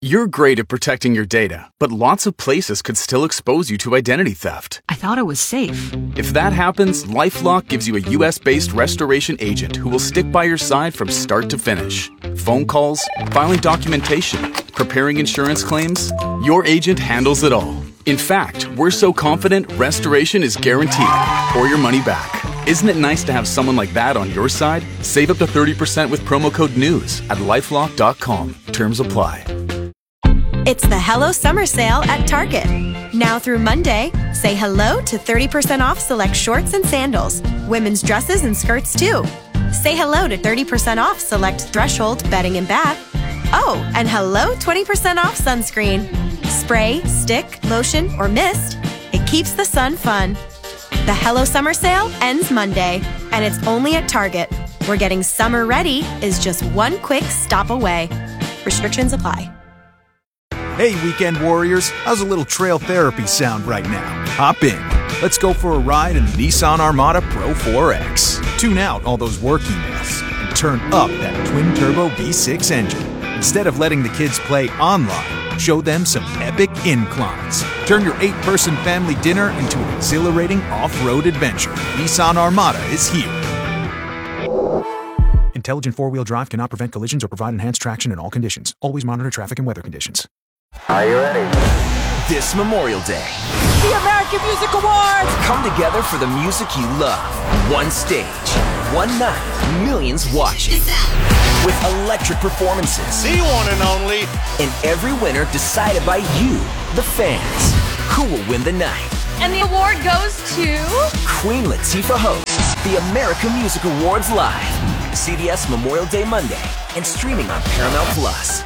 You're great at protecting your data, but lots of places could still expose you to identity theft. I thought it was safe. If that happens, LifeLock gives you a US-based restoration agent who will stick by your side from start to finish. Phone calls, filing documentation, preparing insurance claims, your agent handles it all. In fact, we're so confident restoration is guaranteed or your money back. Isn't it nice to have someone like that on your side? Save up to 30% with promo code NEWS at LifeLock.com. Terms apply. It's the Hello Summer Sale at Target. Now through Monday, say hello to 30% off select shorts and sandals. Women's dresses and skirts too. Say hello to 30% off select Threshold bedding and bath. Oh, and hello 20% off sunscreen. Spray, stick, lotion, or mist. It keeps the sun fun. The Hello Summer Sale ends Monday, and it's only at Target, where getting summer ready is just one quick stop away. Restrictions apply. Hey, weekend warriors, how's a little trail therapy sound right now? Hop in. Let's go for a ride in the Nissan Armada Pro 4X. Tune out all those work emails and turn up that twin-turbo V6 engine. Instead of letting the kids play online, show them some epic inclines. Turn your 8-person family dinner into an exhilarating off-road adventure. Nissan Armada is here. Intelligent four-wheel drive cannot prevent collisions or provide enhanced traction in all conditions. Always monitor traffic and weather conditions. Are you ready? This Memorial Day, the American Music Awards! Come together for the music you love. One stage, one night, millions watching. With electric performances. The one and only. And every winner decided by you, the fans. Who will win the night? And the award goes to... Queen Latifah hosts the American Music Awards live. CBS Memorial Day Monday and streaming on Paramount Plus.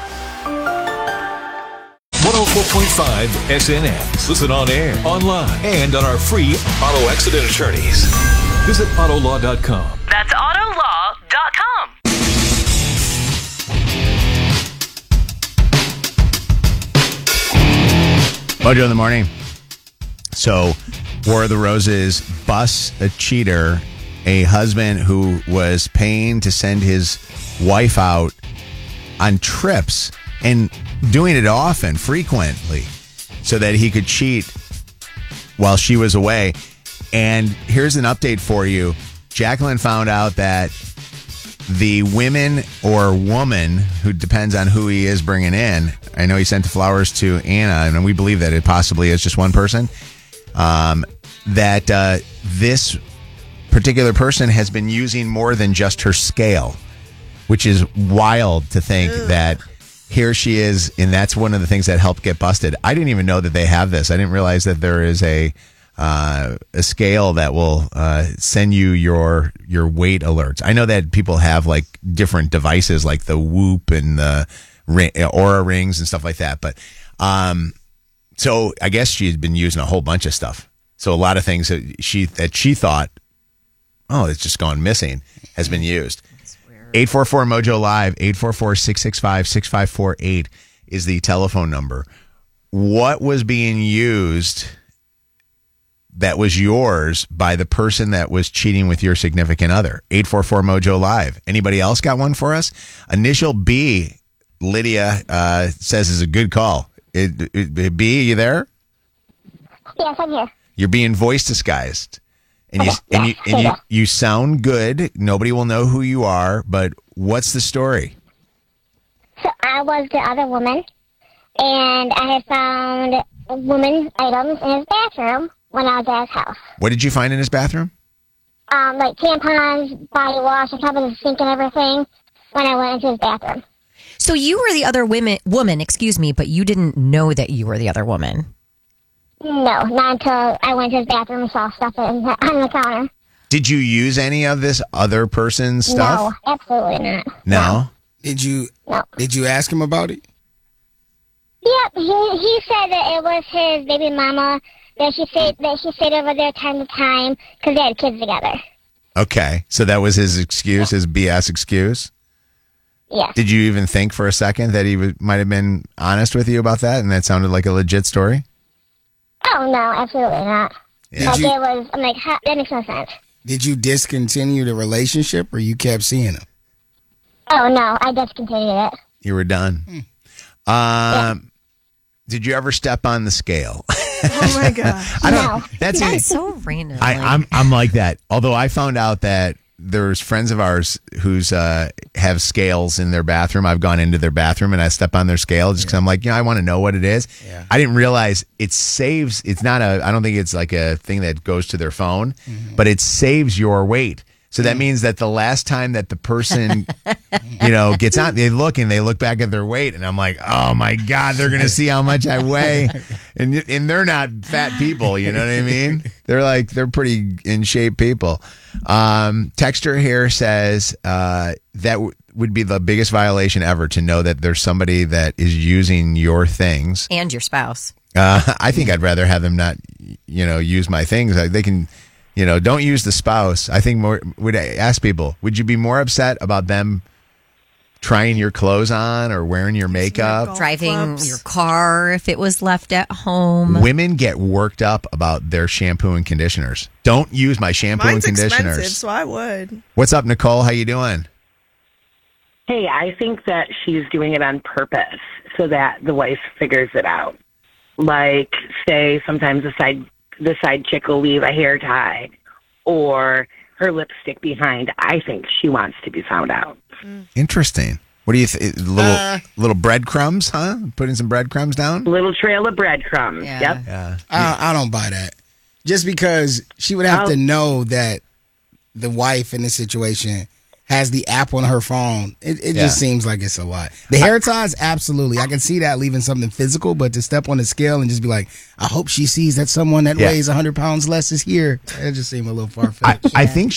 104.5 SNX. Listen on air, online, and on our free auto accident attorneys. Visit autolaw.com. That's autolaw.com. Mojo in the morning. So, War of the Roses busts a cheater, a husband who was paying to send his wife out on trips and doing it often, frequently, so that he could cheat while she was away. And here's an update for you. Jacqueline found out that the women or woman, who depends on who he is bringing in, I know he sent the flowers to Anna, and we believe that it possibly is just one person, that this particular person has been using more than just her scale, which is wild to think that here she is, and that's one of the things that helped get busted. I didn't even know that they have this. I didn't realize that there is a scale that will send you your weight alerts. I know that people have like different devices, like the Whoop and the Aura rings and stuff like that. But so I guess she had been using a whole bunch of stuff. So a lot of things that she thought, oh, it's just gone missing, has been used. 844 Mojo Live, 844-665-6548 is the telephone number. What was being used that was yours by the person that was cheating with your significant other? 844 Mojo Live. Anybody else got one for us? Initial B, Lydia says, is a good call. B, you there? Yes, I'm here. You're being voice disguised. And you sound good. Nobody will know who you are, but what's the story? So I was the other woman, and I had found women's items in his bathroom when I was at his house. What did you find in his bathroom? Like tampons, body wash, on top of the sink and everything when I went into his bathroom. So you were the other woman, but you didn't know that you were the other woman. No, not until I went to his bathroom and saw stuff on the counter. Did you use any of this other person's stuff? No, absolutely not. No? Did you ask him about it? Yep, he said that it was his baby mama, that she stayed over there time to time because they had kids together. Okay, so that was his excuse, his BS excuse? Yeah. Did you even think for a second that he might have been honest with you about that and that sounded like a legit story? Oh, no, absolutely not. Yeah. I'm like, that makes no sense. Did you discontinue the relationship or you kept seeing him? Oh, no, I discontinued it. You were done. Did you ever step on the scale? Oh my god! I don't. That's it. so random. I'm like that. Although I found out that there's friends of ours who's have scales in their bathroom. I've gone into their bathroom and I step on their scale just because I'm like, I want to know what it is. Yeah. I didn't realize it saves. It's not I don't think it's like a thing that goes to their phone, but it saves your weight. So that means that the last time that the person, gets on, they look back at their weight, and I'm like, oh my God, they're gonna see how much I weigh, and they're not fat people, you know what I mean? They're pretty in shape people. Texter here says that would be the biggest violation ever, to know that there's somebody that is using your things and your spouse. I think I'd rather have them not, use my things. They can. Don't use the spouse. I think would ask people, would you be more upset about them trying your clothes on or wearing your makeup? Driving your car if it was left at home. Women get worked up about their shampoo and conditioners. Don't use my shampoo Mine's and conditioners. expensive, so I would. What's up, Nicole? How you doing? Hey, I think that she's doing it on purpose so that the wife figures it out. Like, say, sometimes the side chick will leave a hair tie or her lipstick behind. I think she wants to be found out. Interesting. What do you think? Little breadcrumbs, huh? Putting some breadcrumbs down? Little trail of breadcrumbs. Yeah. Yep. Yeah. I don't buy that. Just because she would have to know that the wife in this situation has the app on her phone. It just seems like it's a lot. The hair ties, absolutely. I can see that leaving something physical, but to step on the scale and just be like, I hope she sees that someone that weighs 100 pounds less is here. It just seemed a little far-fetched. I think